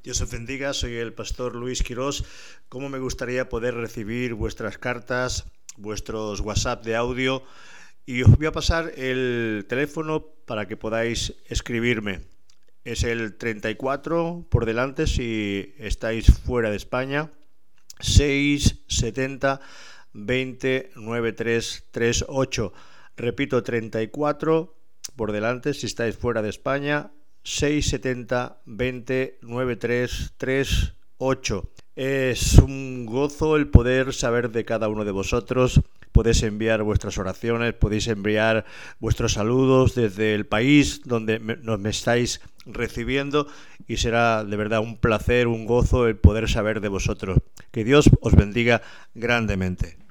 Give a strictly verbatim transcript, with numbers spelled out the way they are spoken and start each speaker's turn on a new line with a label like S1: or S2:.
S1: Dios os bendiga, soy el pastor Luis Quirós. Cómo me gustaría poder recibir vuestras cartas, vuestros WhatsApp de audio, y os voy a pasar el teléfono para que podáis escribirme. Es el treinta y cuatro por delante si estáis fuera de España, seis setenta veinte noventa y tres treinta y ocho. Repito, treinta y cuatro por delante si estáis fuera de España, seis setenta veinte noventa y tres treinta y ocho. Es un gozo el poder saber de cada uno de vosotros. Podéis enviar vuestras oraciones, podéis enviar vuestros saludos desde el país donde me, nos me estáis recibiendo, y será de verdad un placer, un gozo el poder saber de vosotros. Que Dios os bendiga grandemente.